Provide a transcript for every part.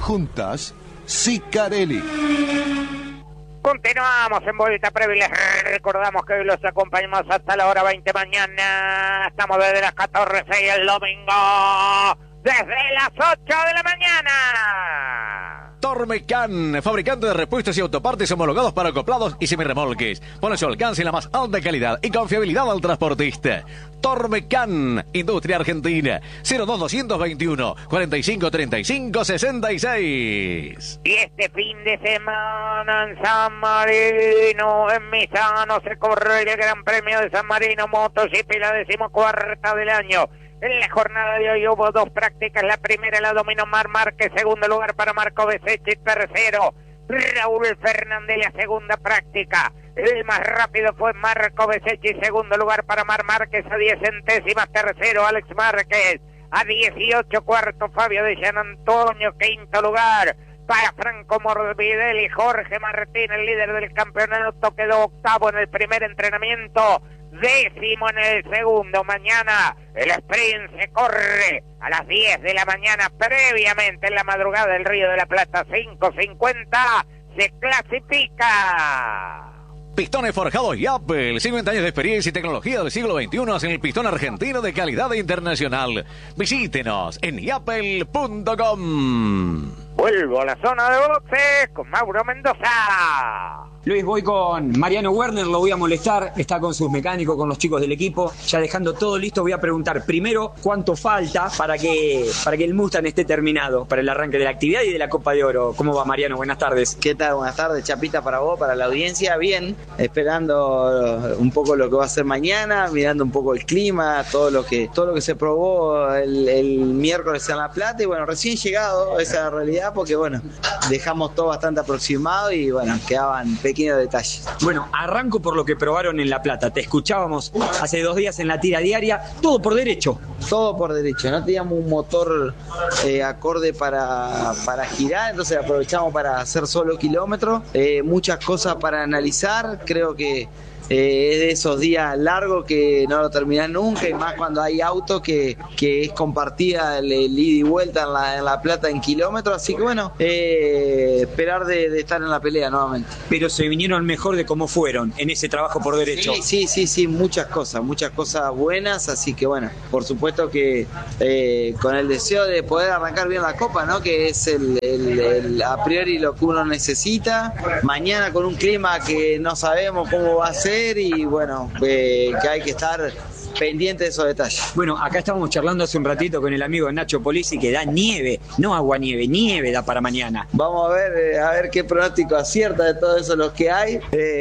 Juntas, Sicarelli. Continuamos en Vuelta Previa. Recordamos que hoy los acompañamos hasta la hora 20 mañana. Estamos desde las 14 y el domingo desde las 8 de la mañana. Tormecan, fabricante de repuestos y autopartes homologados para acoplados y semirremolques. Pone su alcance la más alta calidad y confiabilidad al transportista. Tormecan, Industria Argentina, 02221 4535 66. Y este fin de semana en San Marino, en Misano, se corre el Gran Premio de San Marino MotoGP, la 14ª del año. En la jornada de hoy hubo dos prácticas. La primera la dominó Marc Márquez, segundo lugar para Marco Bezzecchi, tercero Raúl Fernández, la segunda práctica. El más rápido fue Marco Bezzecchi, segundo lugar para Marc Márquez a 10 centésimas, tercero Alex Márquez a 18, cuarto Fabio de Gian Antonio, quinto lugar para Franco Morbidelli. Jorge Martín, el líder del campeonato, quedó octavo en el primer entrenamiento, décimo en el segundo. Mañana el sprint se corre a las 10 de la mañana, previamente en la madrugada del Río de la Plata, 5:50 se clasifica. Pistones forjados Yapel, 50 años de experiencia y tecnología del siglo XXI en el pistón argentino de calidad internacional. Visítenos en yapel.com. Vuelvo a la zona de boxes con Mauro Mendoza. Luis, voy con Mariano Werner, lo voy a molestar, está con sus mecánicos, con los chicos del equipo, ya dejando todo listo. Voy a preguntar primero cuánto falta para que el Mustang esté terminado para el arranque de la actividad y de la Copa de Oro. ¿Cómo va, Mariano? Buenas tardes. ¿Qué tal? Buenas tardes, Chapita, para vos, para la audiencia. Bien, esperando un poco lo que va a ser mañana, mirando un poco el clima, todo lo que se probó el miércoles en La Plata, y bueno, recién llegado, esa es la realidad, porque bueno, dejamos todo bastante aproximado y bueno, quedaban pequeños detalles. Bueno, arranco por lo que probaron en La Plata. Te escuchábamos hace 2 días en la tira diaria, todo por derecho. Todo por derecho, no teníamos un motor acorde para girar, entonces aprovechamos para hacer solo kilómetros, muchas cosas para analizar. Creo que es de esos días largos que no lo terminan nunca, y más cuando hay autos que es compartida el ida y vuelta en la Plata en kilómetros, así que bueno, esperar de estar en la pelea nuevamente. Pero se vinieron mejor de cómo fueron en ese trabajo por derecho. Sí, muchas cosas buenas, así que bueno, por supuesto que con el deseo de poder arrancar bien la Copa, ¿no? Que es el a priori lo que uno necesita. Mañana con un clima que no sabemos cómo va a ser, y bueno, que hay que estar pendiente de esos detalles. Bueno, acá estábamos charlando hace un ratito con el amigo Nacho Polisi, que da nieve, no agua nieve da para mañana. Vamos a ver qué pronóstico acierta de todo eso los que hay,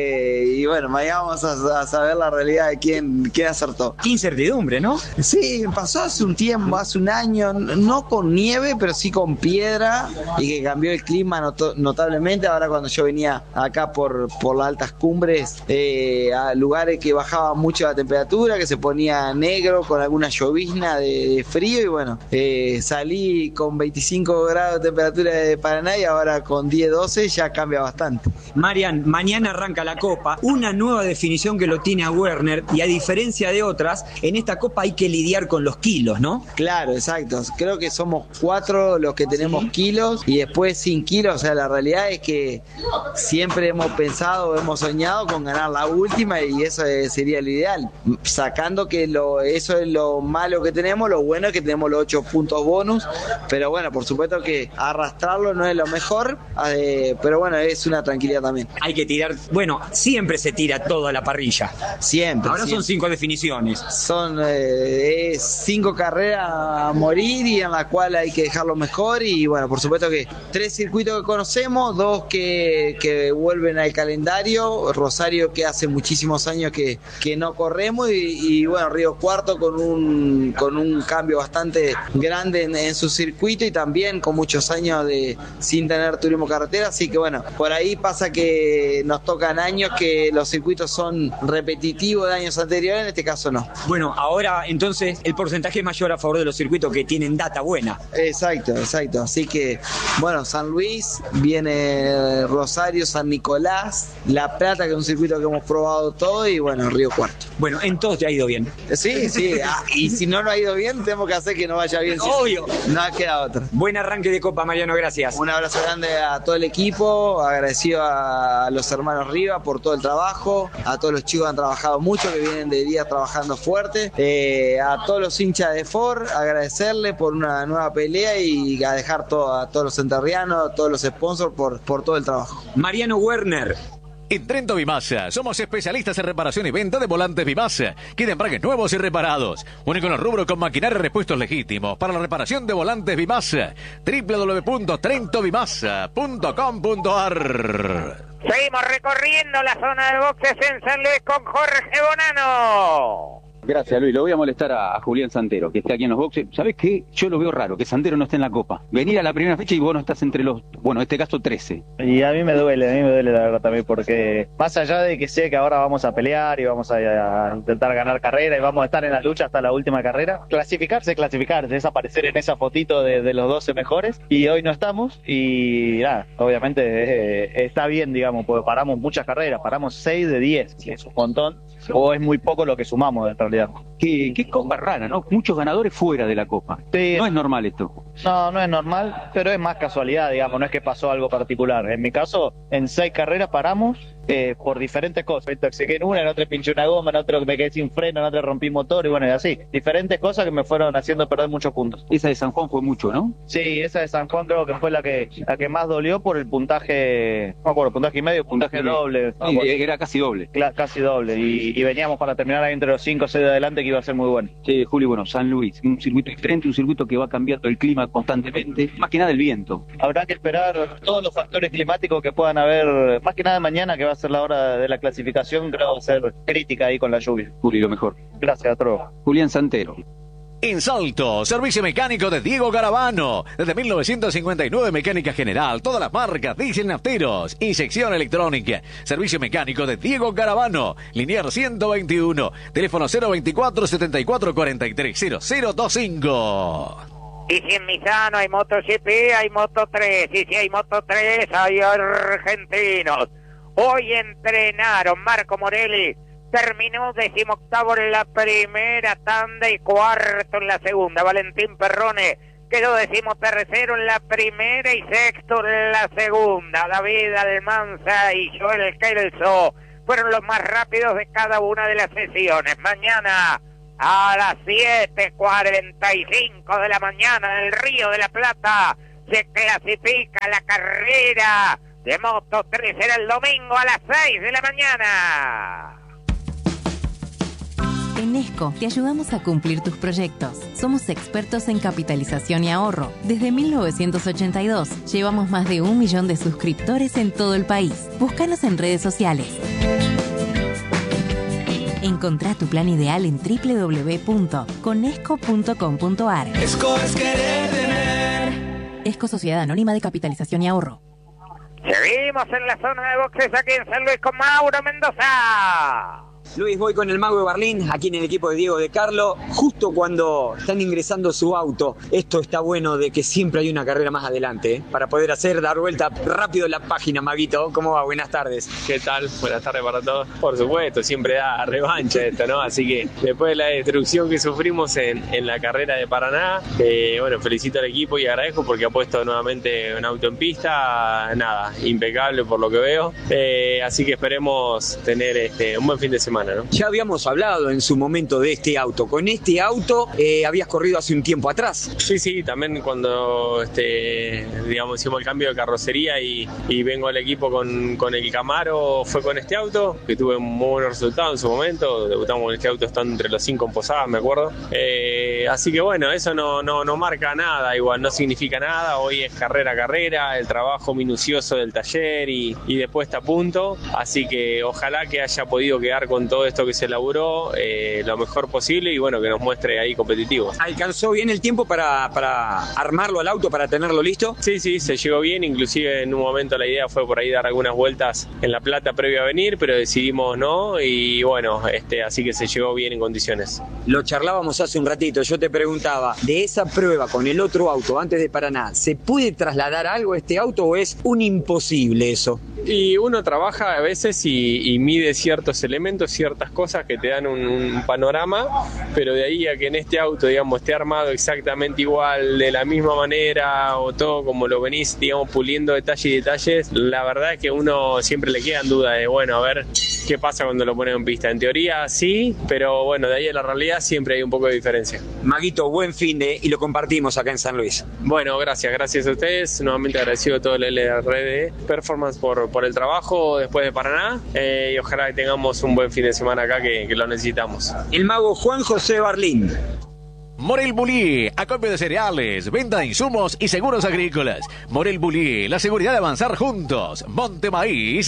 y bueno, mañana vamos a saber la realidad de quién acertó. Qué incertidumbre, ¿no? Sí, pasó hace un tiempo, hace un año, no con nieve, pero sí con piedra, y que cambió el clima notablemente. Ahora cuando yo venía acá por las altas cumbres, a lugares que bajaba mucho la temperatura, que se ponía negro con alguna llovizna de frío, y bueno, salí con 25 grados de temperatura de Paraná, y ahora con 10-12 ya cambia bastante. Marian, mañana arranca la Copa, una nueva definición que lo tiene a Werner, y a diferencia de otras, en esta Copa hay que lidiar con los kilos, ¿no? Claro, exacto. Creo que somos 4 los que tenemos kilos, y después sin kilos. O sea, la realidad es que siempre hemos pensado, hemos soñado con ganar la última, y eso sería lo ideal, sacando que eso es lo malo que tenemos. Lo bueno es que tenemos los 8 puntos bonus, pero bueno, por supuesto que arrastrarlo no es lo mejor, pero bueno, es una tranquilidad también. Hay que tirar, bueno, siempre se tira todo a la parrilla. Siempre. Ahora son 5 definiciones. Son 5 carreras a morir, y en la cual hay que dejarlo mejor, y bueno, por supuesto que 3 circuitos que conocemos, 2 que vuelven al calendario, Rosario, que hace muchísimos años que no corremos, y bueno, Río Cuarto con un cambio bastante grande en su circuito, y también con muchos años sin tener turismo carretera. Así que bueno, por ahí pasa que nos tocan años que los circuitos son repetitivos de años anteriores, en este caso no. Bueno, ahora entonces el porcentaje es mayor a favor de los circuitos que tienen data buena. Exacto. Así que bueno, San Luis, viene Rosario, San Nicolás, La Plata, que es un circuito que hemos probado todo, y bueno, Río Cuarto. Bueno, entonces te ha ido bien. Sí, sí. Y si no nos ha ido bien, tenemos que hacer que nos vaya bien. Obvio. No queda otra. Buen arranque de Copa, Mariano, gracias. Un abrazo grande a todo el equipo, agradecido a los hermanos Riva por todo el trabajo, a todos los chicos que han trabajado mucho, que vienen de día trabajando fuerte, a todos los hinchas de Ford, agradecerle por una nueva pelea y a dejar a todos los enterrianos, a todos los sponsors por todo el trabajo. Mariano Werner. En Trento Vimasa, somos especialistas en reparación y venta de volantes Vimasa, que de embragues nuevos y reparados. Único en los rubros con maquinaria y repuestos legítimos para la reparación de volantes Vimasa. www.trentovimasa.com.ar. Seguimos recorriendo la zona de boxes en San Luis con Jorge Bonano. Gracias, Luis. Lo voy a molestar a Julián Santero, que está aquí en los boxes. ¿Sabés qué? Yo lo veo raro, que Santero no esté en la Copa. Venir a la primera fecha y vos no estás entre los, bueno, en este caso 13. Y a mí me duele la verdad también, porque más allá de que sé que ahora vamos a pelear y vamos a intentar ganar carrera y vamos a estar en la lucha hasta la última carrera, clasificarse, es aparecer en esa fotito de los 12 mejores, y hoy no estamos, y nada, obviamente está bien, digamos, porque paramos muchas carreras, paramos 6 de 10, que es un montón, o es muy poco lo que sumamos en realidad. Qué copa rara, ¿no? Muchos ganadores fuera de la Copa. Sí. No es normal esto. No es normal, pero es más casualidad, digamos, no es que pasó algo particular. En mi caso, en 6 carreras paramos por diferentes cosas. Me intoxiqué en una, en otra pinché una goma, en otra me quedé sin freno, en otra rompí motor y bueno, y así. Diferentes cosas que me fueron haciendo perder muchos puntos. Esa de San Juan fue mucho, ¿no? Sí, esa de San Juan creo que fue la que más dolió por el puntaje, no me acuerdo, puntaje y medio, puntaje doble. Sí, era casi doble. Casi doble, y veníamos para terminar ahí entre los 5 o 6 de adelante, que iba a ser muy bueno. Sí, Juli, bueno, San Luis, un circuito diferente, un circuito que va cambiando el clima constantemente, más que nada el viento. Habrá que esperar todos los factores climáticos que puedan haber, más que nada mañana, que va a ser la hora de la clasificación, creo que va a ser crítica ahí con la lluvia. Juli, lo mejor. Gracias a todos. Julián Santero. En Salto, servicio mecánico de Diego Garavano. Desde 1959, mecánica general, todas las marcas, diésel nafteros y sección electrónica. Servicio mecánico de Diego Garavano. Linear 121. Teléfono 024 74 43 0025. Y si en Misano hay MotoGP, hay Moto3. Y si hay Moto3, hay argentinos. Hoy entrenaron Marco Morelli. Terminó 18º en la primera tanda y 4º en la segunda. Valentín Perrone quedó 13º en la primera y 6º en la segunda. David Almanza y Joel Kelso fueron los más rápidos de cada una de las sesiones. Mañana a las 7:45 de la mañana en el Río de la Plata se clasifica la carrera de Moto3. Será el domingo a las 6 de la mañana. En ESCO te ayudamos a cumplir tus proyectos. Somos expertos en capitalización y ahorro. Desde 1982 llevamos más de 1 millón de suscriptores en todo el país. Búscanos en redes sociales. Encontrá tu plan ideal en www.conesco.com.ar. ESCO es querer tener. ESCO, Sociedad Anónima de Capitalización y Ahorro. Seguimos en la zona de boxes aquí en San Luis con Mauro Mendoza. Luis, voy con el Mago de Berlín, aquí en el equipo de Diego de Carlo, justo cuando están ingresando su auto. Esto está bueno de que siempre hay una carrera más adelante, para poder dar vuelta rápido la página, Maguito. ¿Cómo va? Buenas tardes. ¿Qué tal? Buenas tardes para todos. Por supuesto, siempre da revancha esto, ¿no? Así que después de la destrucción que sufrimos en la carrera de Paraná, bueno, felicito al equipo y agradezco porque ha puesto nuevamente un auto en pista, nada, impecable por lo que veo. Así que esperemos tener un buen fin de semana, ¿no? Ya habíamos hablado en su momento de este auto. Con este auto habías corrido hace un tiempo atrás. Sí, también cuando digamos, hicimos el cambio de carrocería y vengo al equipo con el Camaro, fue con este auto, que tuve un muy buen resultado en su momento. Debutamos con este auto estando entre los 5 en Posadas, me acuerdo. Así que bueno, eso no marca nada, igual no significa nada. Hoy es carrera, el trabajo minucioso del taller y después está a punto. Así que ojalá que haya podido quedar con todo esto que se elaboró lo mejor posible y bueno, que nos muestre ahí competitivos. ¿Alcanzó bien el tiempo para armarlo al auto, para tenerlo listo? Sí, se llegó bien, inclusive en un momento la idea fue por ahí dar algunas vueltas en La Plata previo a venir, pero decidimos no y bueno, así que se llegó bien en condiciones. Lo charlábamos hace un ratito, yo te preguntaba, de esa prueba con el otro auto antes de Paraná, ¿se puede trasladar algo a este auto o es un imposible eso? Y uno trabaja a veces y mide ciertos elementos ciertas cosas que te dan un panorama, pero de ahí a que en este auto, digamos, esté armado exactamente igual, de la misma manera, o todo como lo venís, digamos, puliendo detalles y detalles, la verdad es que uno siempre le queda en duda de, bueno, a ver qué pasa cuando lo ponen en pista. En teoría sí, pero bueno, de ahí a la realidad siempre hay un poco de diferencia. Maguito, buen fin de y lo compartimos acá en San Luis. Bueno, gracias a ustedes. Nuevamente agradecido a todo el LRD Performance por el trabajo después de Paraná, y ojalá que tengamos un buen fin de semana acá que lo necesitamos. El mago Juan José Barlín. Morel Bulí, acopio de cereales, venta de insumos y seguros agrícolas. Morel Bulí, la seguridad de avanzar juntos. Monte Maíz,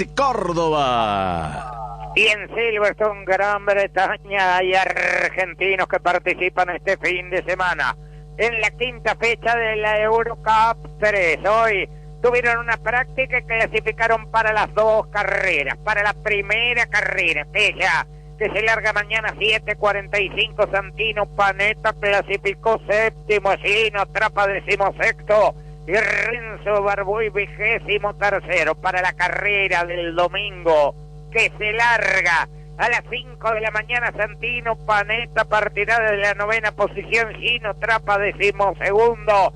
Córdoba. Y en Silverstone, Gran Bretaña, hay argentinos que participan este fin de semana en la quinta fecha de la Eurocup 3. Hoy tuvieron una práctica y clasificaron para las dos carreras. Para la primera carrera, aquella que se larga mañana 7:45, Santino Panetta clasificó séptimo, Gino Trapa 16º y Renzo Barbuy 23º. Para la carrera del domingo, que se larga a las 5 de la mañana, Santino Panetta partirá de la 9ª posición, Gino Trapa 12º,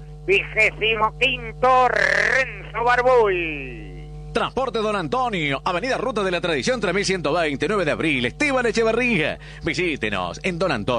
25º Renzo Barbuy. Transporte Don Antonio, Avenida Ruta de la Tradición 3120, 9 de abril, Esteban Echeverría. Visítenos en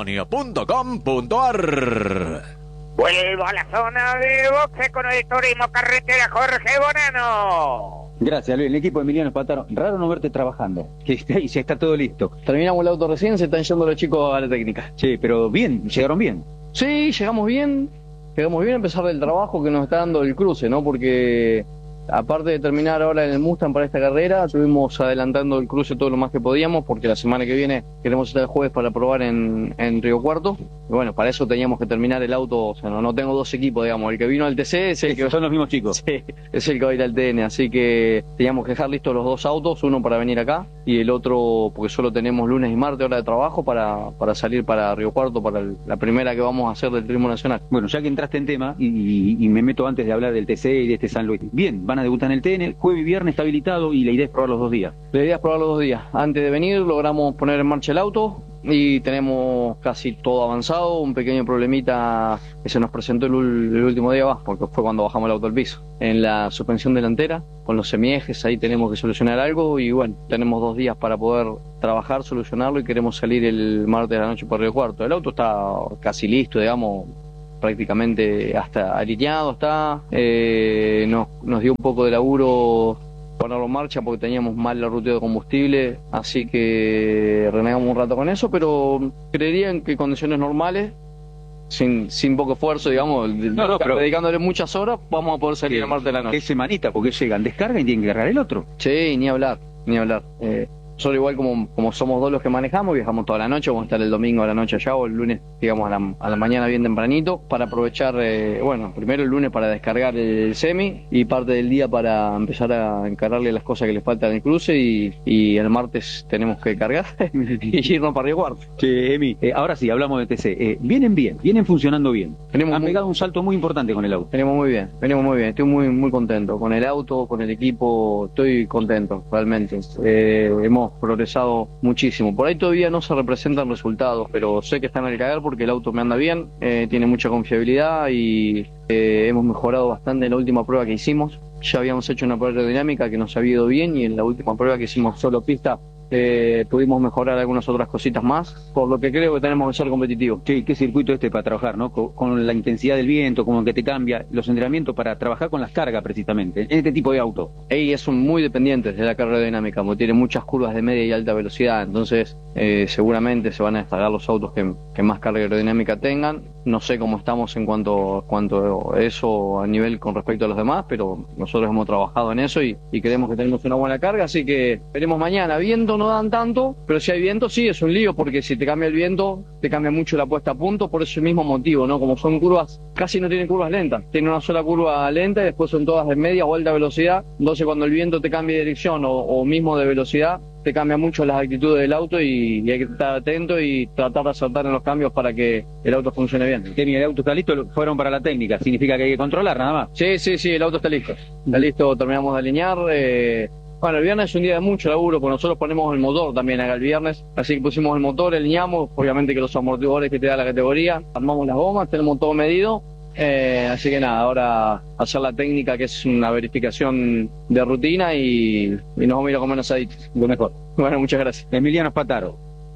donantonio.com.ar. Vuelvo a la zona de boxe con el turismo carretera Jorge Bonano. Gracias, Luis. El equipo de Emiliano Espataro. Raro no verte trabajando. Que ya está todo listo. Terminamos el auto recién, se están yendo los chicos a la técnica. Sí, pero bien, llegaron bien. Sí, llegamos bien a pesar del trabajo que nos está dando el cruce, ¿no? Porque aparte de terminar ahora en el Mustang para esta carrera, estuvimos adelantando el cruce todo lo más que podíamos, porque la semana que viene queremos estar el jueves para probar en Río Cuarto. Y bueno, para eso teníamos que terminar el auto. O sea, no tengo dos equipos, digamos. El que vino al TC es el que... Son los mismos chicos. Sí, es el que va a ir al TN. Así que teníamos que dejar listos los dos autos, uno para venir acá y el otro, porque solo tenemos lunes y martes hora de trabajo, para salir para Río Cuarto, para la primera que vamos a hacer del Turismo Nacional. Bueno, ya que entraste en tema, y me meto antes de hablar del TC y de este San Luis. Bien, van a debutar en el TN, jueves y viernes está habilitado y la idea es probar los 2 días. La idea es probar los 2 días. Antes de venir logramos poner en marcha el auto y tenemos casi todo avanzado. Un pequeño problemita que se nos presentó el último día, porque fue cuando bajamos el auto al piso. En la suspensión delantera, con los semiejes, ahí tenemos que solucionar algo y bueno, tenemos 2 días para poder trabajar, solucionarlo y queremos salir el martes de la noche por Río Cuarto. El auto está casi listo, digamos, prácticamente hasta alineado está. Nos dio un poco de laburo ponerlo en marcha porque teníamos mal el ruteo de combustible, así que renegamos un rato con eso, pero creería en que condiciones normales, sin poco esfuerzo, digamos, pero dedicándole muchas horas, vamos a poder salir el martes de la noche. ¿Qué semanita? Porque llegan, descargan y tienen que cargar el otro. Sí, ni hablar. Solo igual como somos dos los que manejamos, viajamos toda la noche, vamos a estar el domingo a la noche allá o el lunes, digamos, a la mañana bien tempranito, para aprovechar, primero el lunes para descargar el semi y parte del día para empezar a encargarle las cosas que le faltan en el cruce y el martes tenemos que cargar y irnos para Río Cuarto. Sí, Emi, ahora sí, hablamos de TC. Vienen funcionando bien. Han pegado un salto muy importante con el auto. Venimos muy bien, estoy muy contento con el auto, con el equipo, estoy contento realmente. Hemos progresado muchísimo. Por ahí todavía no se representan resultados, pero sé que están al caer porque el auto me anda bien, tiene mucha confiabilidad y hemos mejorado bastante en la última prueba que hicimos. Ya habíamos hecho una prueba aerodinámica que nos había ido bien y en la última prueba que hicimos solo pista pudimos mejorar algunas otras cositas más, por lo que creo que tenemos que ser competitivos. Sí, qué circuito para trabajar, ¿no? Con la intensidad del viento, como que te cambia, los entrenamientos para trabajar con las cargas precisamente, en este tipo de auto. Ellos son muy dependientes de la carga aerodinámica, porque tienen muchas curvas de media y alta velocidad, entonces seguramente se van a destacar los autos que más carga aerodinámica tengan. No sé cómo estamos en cuanto a eso a nivel con respecto a los demás, pero nosotros hemos trabajado en eso y creemos que tenemos una buena carga, así que veremos mañana. Viento no dan tanto, pero si hay viento sí es un lío, porque si te cambia el viento te cambia mucho la puesta a punto, por ese mismo motivo, ¿no? Como son curvas, casi no tienen curvas lentas, tienen una sola curva lenta y después son todas de media o alta velocidad, entonces cuando el viento te cambia de dirección o mismo de velocidad, te cambia mucho las actitudes del auto y hay que estar atento y tratar de acertar en los cambios para que el auto funcione bien. El auto está listo, fueron para la técnica, significa que hay que controlar nada más. Sí, el auto está listo, terminamos de alinear, Bueno, el viernes es un día de mucho laburo, porque nosotros ponemos el motor también acá el viernes, así que pusimos el motor, alineamos, obviamente que los amortiguadores que te da la categoría, armamos las gomas, tenemos todo medido, así que nada, ahora hacer la técnica que es una verificación de rutina y nos vamos a ir a comer unos asaditos, lo mejor. Bueno, muchas gracias. Emiliano Spataro.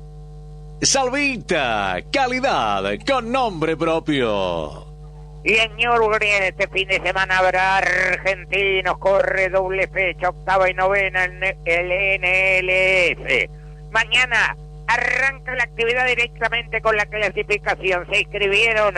Salvita, calidad con nombre propio. Y en Nürburgring este fin de semana habrá argentinos, corre doble fecha, octava y novena en el NLF. Mañana arranca la actividad directamente con la clasificación. Se inscribieron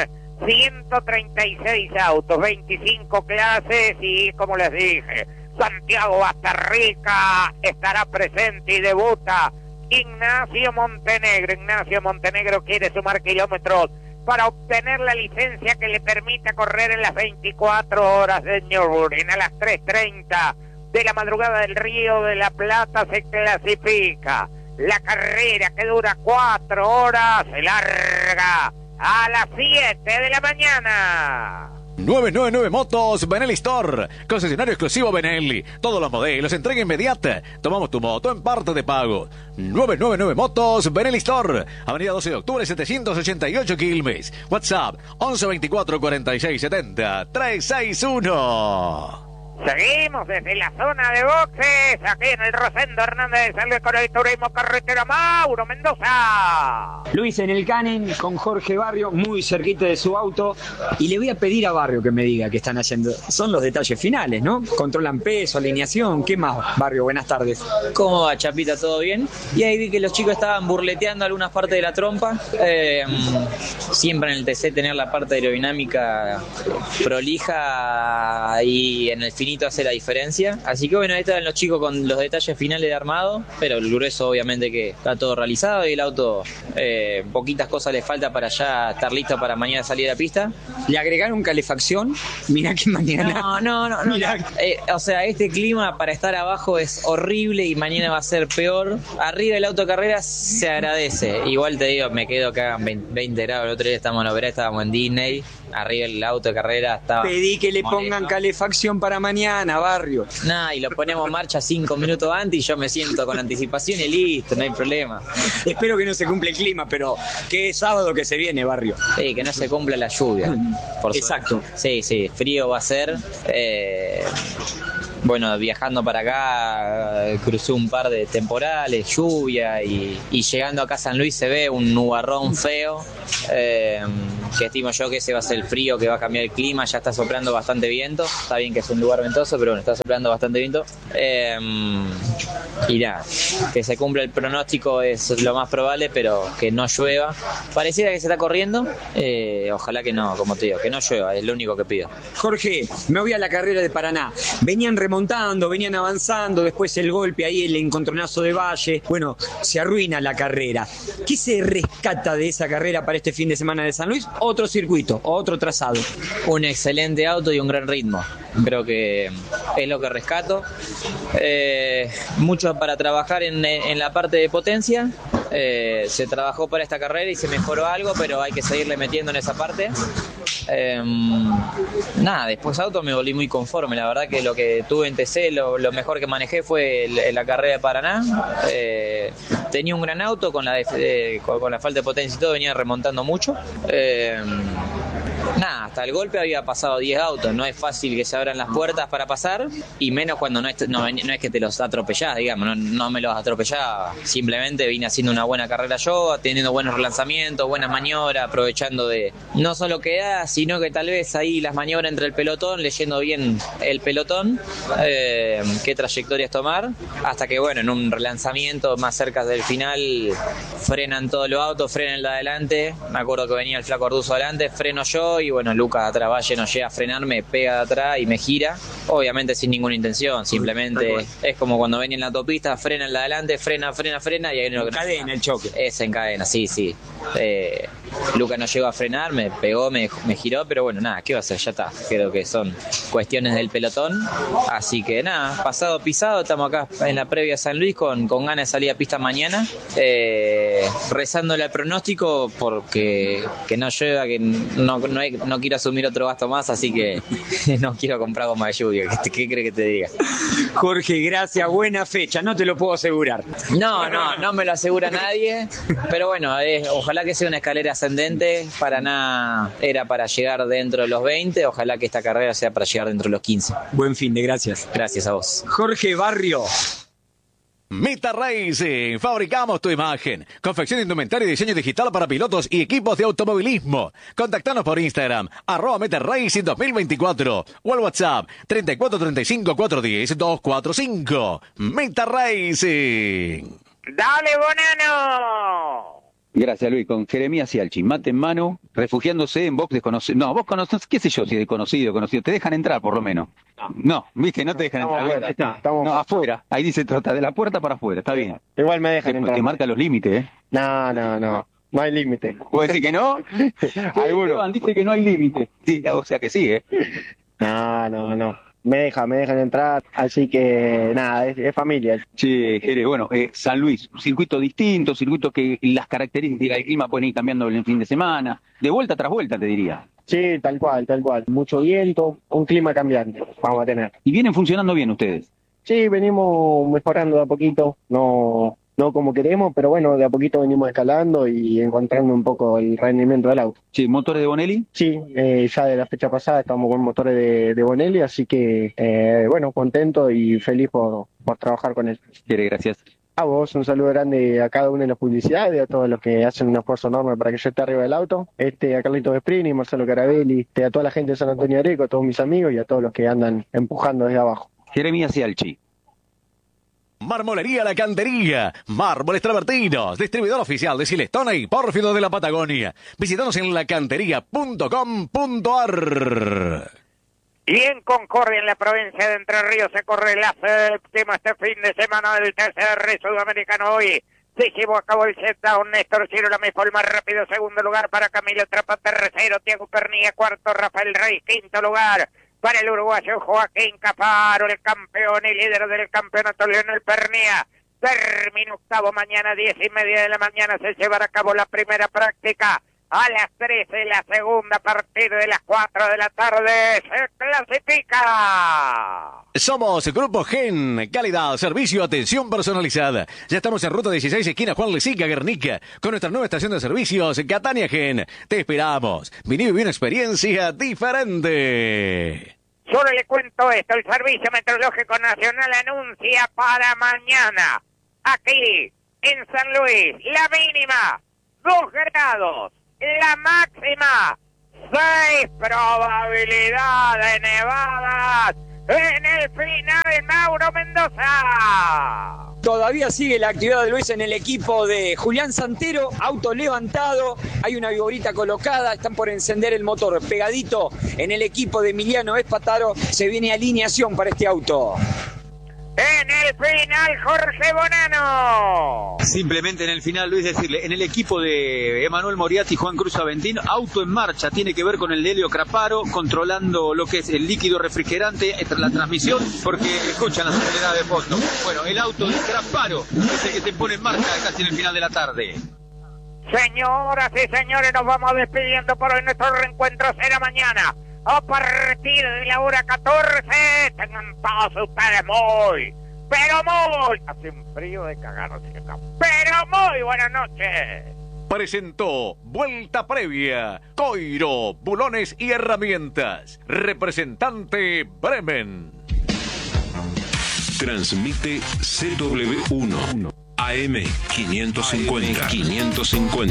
136 autos, 25 clases y, como les dije, Santiago Bastarrica estará presente y debuta Ignacio Montenegro. Ignacio Montenegro quiere sumar kilómetros para obtener la licencia que le permita correr en las 24 horas de Nürburgring. A las 3:30 de la madrugada del Río de la Plata se clasifica. La carrera, que dura 4 horas, se larga a las 7 de la mañana. 999 Motos Benelli Store, concesionario exclusivo Benelli. Todos los modelos, entrega inmediata. Tomamos tu moto en parte de pago. 999 Motos Benelli Store, Avenida 12 de Octubre 788 Quilmes. WhatsApp 11 24 46 70 361. Seguimos desde la zona de boxes, aquí en el Rosendo Hernández de Salud con el Turismo Carretera Mauro Mendoza. Luis en el Canen con Jorge Barrio, muy cerquita de su auto. Y le voy a pedir a Barrio que me diga qué están haciendo. Son los detalles finales, ¿no? Controlan peso, alineación. ¿Qué más, Barrio? Buenas tardes. ¿Cómo va, Chapita? ¿Todo bien? Y ahí vi que los chicos estaban burleteando algunas partes de la trompa. Siempre en el TC tener la parte aerodinámica prolija y en el finito hace la diferencia. Así que bueno, ahí están los chicos con los detalles finales de armado, pero el grueso obviamente que está todo realizado y el auto poquitas cosas le falta para ya estar listo para mañana salir a la pista. ¿Le agregaron calefacción? Mirá que mañana... No. O sea, este clima para estar abajo es horrible y mañana va a ser peor. Arriba del auto de carreras se agradece. Igual te digo, me quedo que hagan 20 grados. El otro día estábamos en Oberá, estábamos en Disney. Arriba el auto de carrera estaba... Pedí que le pongan calefacción para mañana, Barrio. Nah, y lo ponemos en marcha 5 minutos antes y yo me siento con anticipación y listo, no hay problema. Espero que no se cumpla el clima, pero que es sábado que se viene, Barrio. Sí, que no se cumpla la lluvia. Exacto. Sí, frío va a ser. Bueno, viajando para acá, crucé un par de temporales, lluvia y llegando acá a San Luis se ve un nubarrón feo, que estimo yo que ese va a ser el frío que va a cambiar el clima. Ya está soplando bastante viento, está bien que es un lugar ventoso, pero bueno, está soplando bastante viento. Y nada, que se cumpla el pronóstico es lo más probable, pero que no llueva. Pareciera que se está corriendo, ojalá que no, como te digo, que no llueva, es lo único que pido. Jorge, me voy a la carrera de Paraná. Venían remontando, venían avanzando, después el golpe ahí, el encontronazo de Valle. Bueno, se arruina la carrera. ¿Qué se rescata de esa carrera para este fin de semana de San Luis? Otro circuito, otro trazado. Un excelente auto y un gran ritmo. Creo que es lo que rescato. Mucho para trabajar en la parte de potencia. Se trabajó para esta carrera y se mejoró algo, pero hay que seguirle metiendo en esa parte. Después auto me volví muy conforme. La verdad que lo que tuve en TC, lo mejor que manejé fue la carrera de Paraná. Tenía un gran auto con la falta de potencia y todo, venía remontando mucho. Hasta el golpe había pasado 10 autos. No es fácil que se abran las puertas para pasar, y menos cuando no es que te los atropellás, digamos, no me los atropellaba. Simplemente vine haciendo una buena carrera yo, teniendo buenos relanzamientos, buenas maniobras, aprovechando de no solo quedar, sino que tal vez ahí las maniobras entre el pelotón, leyendo bien el pelotón, qué trayectorias tomar, hasta que bueno, en un relanzamiento más cerca del final frenan todos los autos, frenan el de adelante. Me acuerdo que venía el Flaco Arduzo adelante, freno yo y bueno, Lucas de atrás, Valle no llega a frenar, me pega de atrás y me gira, obviamente sin ninguna intención, simplemente es como cuando venía en la autopista, frena el de adelante, frena y ahí no encadena el choque. Es encadena, sí. Lucas no llegó a frenar, me pegó, me giró, pero bueno, nada, ¿qué va a hacer? Ya está, creo que son cuestiones del pelotón, así que nada, pasado pisado, estamos acá en la previa de San Luis con ganas de salir a pista mañana, rezándole al pronóstico porque que no llueva, que no quiero asumir otro gasto más, así que no quiero comprar goma de lluvia. pública. ¿Qué crees que te diga? Jorge, gracias, buena fecha, no te lo puedo asegurar. No me lo asegura nadie, pero bueno, ojalá que sea una escalera ascendente, para nada era para llegar dentro de los 20, ojalá que esta carrera sea para llegar dentro de los 15. Buen fin de gracias. Gracias a vos. Jorge Barrio. Meta Racing, fabricamos tu imagen. Confección de indumentaria y diseño digital para pilotos y equipos de automovilismo. Contactanos por Instagram, @Meta Racing 2024 o al WhatsApp 3435 410 245. Meta Racing. ¡Dale, Bonano! Gracias, Luis. Con Jeremías y Alchi, mate en mano, refugiándose en box desconocido. No, vos conocés, qué sé yo si es conocido. Te dejan entrar, por lo menos. No, viste, no te dejan entrar. Estamos afuera. Ahí dice trata de la puerta para afuera, está bien. Igual me dejan entrar. Te marca los límites, ¿eh? No hay límite. ¿Puedes decir que no? Alguno. Dice que no hay límite. Sí, o sea que sí, ¿eh? No. Me dejan entrar, así que nada, es familia. Che, Jere, bueno, San Luis, circuito distinto, circuito que las características del clima pueden ir cambiando en el fin de semana, de vuelta tras vuelta, te diría. Sí, tal cual. Mucho viento, un clima cambiante vamos a tener. ¿Y vienen funcionando bien ustedes? Sí, venimos mejorando de a poquito, no como queremos, pero bueno, de a poquito venimos escalando y encontrando un poco el rendimiento del auto. Sí, ¿motores de Bonelli? Sí, ya de la fecha pasada estamos con motores de Bonelli, así que bueno, contento y feliz por trabajar con él. Gracias. A vos, un saludo grande a cada uno de las publicidades, a todos los que hacen un esfuerzo enorme para que yo esté arriba del auto, a Carlitos Vesprini, Marcelo Carabelli, a toda la gente de San Antonio Areco, a todos mis amigos y a todos los que andan empujando desde abajo. Jeremías y Alchi. Marmolería La Cantería, mármoles travertinos, distribuidor oficial de Silestona y Pórfido de la Patagonia. Visítanos en lacantería.com.ar. Y en Concordia, en la provincia de Entre Ríos, se corre la séptima este fin de semana del TCR Sudamericano. Hoy se llevó a cabo el shutdown. Néstor Cirolami fue el más rápido, segundo lugar para Camilo Trapa, tercero Tiago Pernilla, cuarto Rafael Rey, quinto lugar para el uruguayo Joaquín Caparo, el campeón y líder del campeonato Leonel Pernía. Termina octavo, mañana 10:30 de la mañana se llevará a cabo la primera práctica. A las 13 la segunda, a partir de las 4 de la tarde se clasifica. Somos Grupo Gen, calidad, servicio, atención personalizada. Ya estamos en ruta 16, esquina Juan Lesica, Guernica, con nuestra nueva estación de servicios, Catania Gen. Te esperamos. Vení y viví una experiencia diferente. Solo le cuento esto, el Servicio Meteorológico Nacional anuncia para mañana, aquí en San Luis, la mínima 2 grados, la máxima 6, probabilidad de nevadas en el final, Mauro Mendoza. Todavía sigue la actividad de Luis en el equipo de Julián Santero, auto levantado, hay una viborita colocada, están por encender el motor pegadito en el equipo de Emiliano Espataro, se viene alineación para este auto. En el final, Jorge Bonano. Simplemente en el final, Luis, decirle, en el equipo de Emanuel Moriarty y Juan Cruz Aventín, auto en marcha, tiene que ver con el de Helio Craparo, controlando lo que es el líquido refrigerante, la transmisión, porque escuchan la soledad de fondo. Bueno, el auto de Craparo es el que se pone en marcha casi en el final de la tarde. Señoras y señores, nos vamos despidiendo por hoy. Nuestro reencuentro será mañana a partir de la hora 14. Tengan todos ustedes pero muy, hace un frío de cagar, pero muy buenas noches. Presentó Vuelta Previa, Coiro, Bulones y Herramientas. Representante Bremen. Transmite CW1 AM 550.